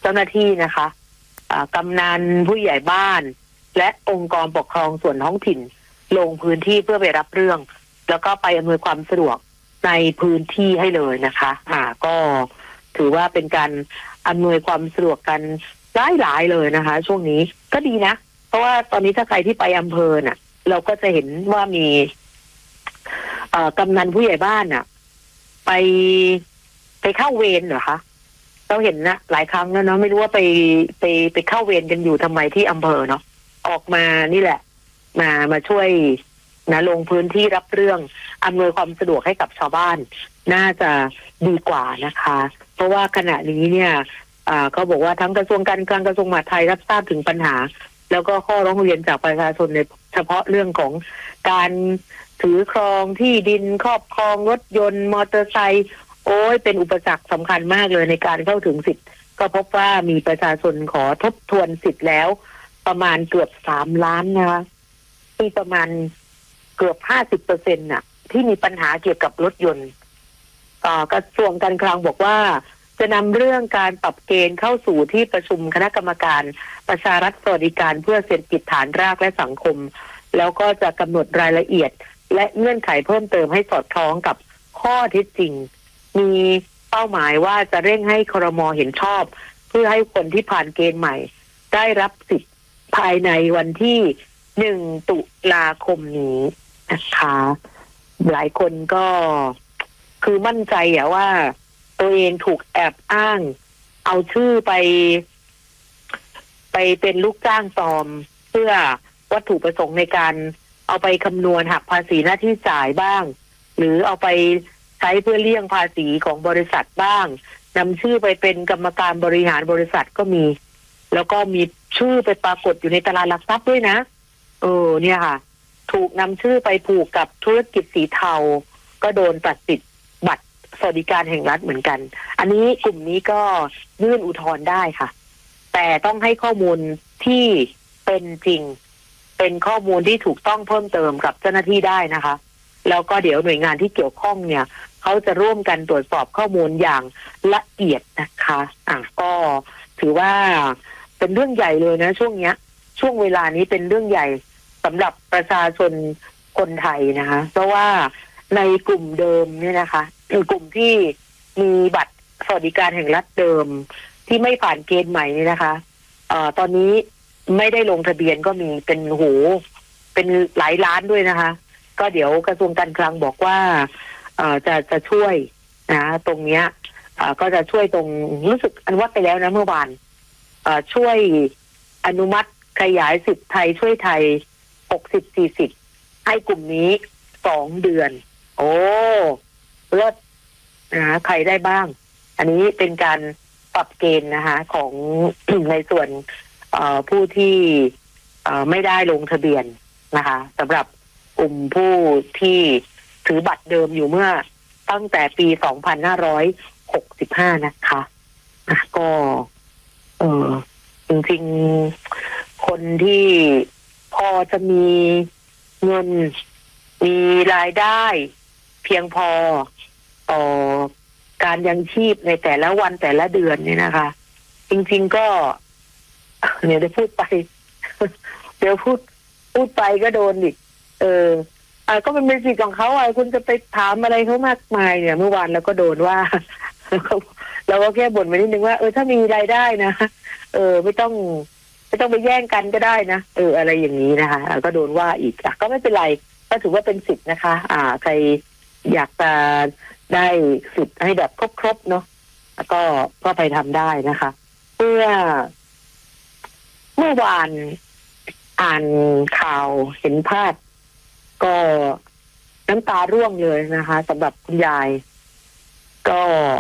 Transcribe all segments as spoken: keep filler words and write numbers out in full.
เจ้าหน้าที่นะคะกำนันผู้ใหญ่บ้านและองค์กรปกครองส่วนท้องถิ่นลงพื้นที่เพื่อไปรับเรื่องแล้วก็ไปอำนวยความสะดวกในพื้นที่ให้เลยนะคะอ่าก็ถือว่าเป็นการอำนวยความสะดวกกันหลายๆเลยนะคะช่วงนี้ก็ดีนะเพราะว่าตอนนี้ถ้าใครที่ไปอำเภอน่ะเราก็จะเห็นว่ามีเอ่อกำนันผู้ใหญ่บ้านน่ะไปไปเข้าเวรเหรอคะเราเห็นนะหลายครั้งแล้วเนาะไม่รู้ว่าไปไปไปเข้าเวรกันอยู่ทำไมที่อำเภอเนาะออกมานี่แหละมามาช่วยนะลงพื้นที่รับเรื่องอำนวยความสะดวกให้กับชาวบ้านน่าจะดีกว่านะคะเพราะว่าขณะนี้เนี่ยอ่าเขาบอกว่าทั้งกระทรวงการคลังกระทรวงมหาดไทยรับทราบถึงปัญหาแล้วก็ข้อร้องเรียนจากประชาชนในเฉพาะเรื่องของการถือครองที่ดินครอบครองรถยนต์มอเตอร์ไซค์โอ้ยเป็นอุปสรรคสำคัญมากเลยในการเข้าถึงสิทธิ์ก็พบว่ามีประชาชนขอทบทวนสิทธิ์แล้วประมาณเกือบสามล้านนะคะที่ประมาณเกือบห้าสิบเปอร์เซ็นต์น่ะที่มีปัญหาเกี่ยวกับรถยนต์กระทรวงการคลังบอกว่าจะนำเรื่องการปรับเกณฑ์เข้าสู่ที่ประชุมคณะกรรมการประชารัฐสวัสดิการเพื่อเศรษฐกิจฐานรากและสังคมแล้วก็จะกำหนดรายละเอียดและเงื่อนไขเพิ่มเติมให้สอดคล้องกับข้อเท็จจริงมีเป้าหมายว่าจะเร่งให้ครม.เห็นชอบเพื่อให้คนที่ผ่านเกณฑ์ใหม่ได้รับสิทธิ์ภายในวันที่หนึ่งตุลาคมนี้นะคะหลายคนก็คือมั่นใจอะว่าตัวเองถูกแอบอ้างเอาชื่อไปไปเป็นลูกจ้างปลอมเพื่อวัตถุประสงค์ในการเอาไปคำนวณหักภาษีหน้าที่จ่ายบ้างหรือเอาไปใช้เพื่อเลี่ยงภาษีของบริษัทบ้างนำชื่อไปเป็นกรรมการบริหารบริษัทก็มีแล้วก็มีชื่อไปปรากฏอยู่ในตลาดหลักทรัพย์ด้วยนะเออเนี่ยค่ะถูกนำชื่อไปผูกกับธุรกิจสีเทาก็โดนตัดสิทธิ์บัตรสวัสดิการแห่งรัฐเหมือนกันอันนี้กลุ่มนี้ก็ยื่นอุทธรณ์ได้ค่ะแต่ต้องให้ข้อมูลที่เป็นจริงเป็นข้อมูลที่ถูกต้องเพิ่มเติมกับเจ้าหน้าที่ได้นะคะแล้วก็เดี๋ยวหน่วยงานที่เกี่ยวข้องเนี่ยเขาจะร่วมกันตรวจสอบข้อมูลอย่างละเอียดนะคะอ่ะก็ถือว่าเป็นเรื่องใหญ่เลยนะช่วงเนี้ยช่วงเวลานี้เป็นเรื่องใหญ่สำหรับประชาชนคนไทยนะคะเพราะว่าในกลุ่มเดิมเนี่ยนะคะกลุ่มที่มีบัตรสวัสดิการแห่งรัฐเดิมที่ไม่ผ่านเกณฑ์ใหม่นี่นะคะเอ่อตอนนี้ไม่ได้ลงทะเบียนก็มีเป็นโหเป็นหลายล้านด้วยนะคะก็เดี๋ยวกระทรวงการคลังบอกว่าเอ่อจะจะช่วยนะตรงเนี้ยเอ่อก็จะช่วยตรงรู้สึกอนุมัติไปแล้วนะเมื่อวานเอ่อช่วยอนุมัติขยายสิทธิ์ไทยช่วยไทยหกสิบสี่สิบให้กลุ่มนี้สองเดือนโอ้เลิศนะใครได้บ้างอันนี้เป็นการปรับเกณฑ์นะคะของ ในส่วนผู้ที่ไม่ได้ลงทะเบียนนะคะสำหรับกลุ่มผู้ที่ถือบัตรเดิมอยู่เมื่อตั้งแต่ปีสองพันห้าร้อยหกสิบห้านะคะะก็เออจริงๆคนที่พอจะมีเงินมีรายได้เพียงพอต่อการยังชีพในแต่ละวันแต่ละเดือนเนี่ยนะคะจริงๆก็เนี่ยได้พูดไปเดี๋ยวพูดพูดไปก็โดนอีกเอออ่าก็เป็นสิทธิ์ของเขาอ่ะคุณจะไปถามอะไรเขามากมายเนี่ยเมื่อวานเราก็โดนว่าเราก็แค่บ่นไปนิดนึงว่าเออถ้ามีรายได้นะเออไม่ต้องไม่ต้องไปแย่งกันก็ได้นะเอออะไรอย่างนี้นะคะก็โดนว่าอีกอ่ะก็ไม่เป็นไรก็ถือว่าเป็นสิทธิ์นะคะอ่าใครอยากจะได้สิทธิ์ให้แบบครบๆเนาะก็ก็ไปทำได้นะคะเมื่อเมื่อวานอ่านข่าวเห็นภาพก็น้ำตาร่วงเลยนะคะสำหรับคุณยายก็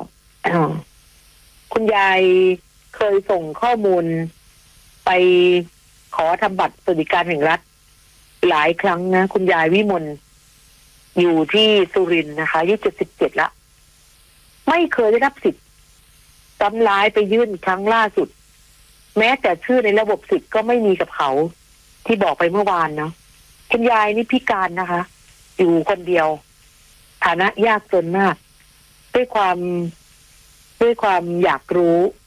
คุณยายเคยส่งข้อมูลไปขอทำบัตรสวัสดิการแห่งรัฐหลายครั้งนะคุณยายวิมลอยู่ที่สุรินทร์นะคะอายุเจ็ดสิบเจ็ดละไม่เคยได้รับสิทธิ์ซ้ำร้ายไปยื่นครั้งล่าสุดแม้แต่ชื่อในระบบสิทธิ์ก็ไม่มีกับเขาที่บอกไปเมื่อวานเนาะคุณยายนี่พิการนะคะอยู่คนเดียวฐานะยากจนมากด้วยความด้วยความอยากรู้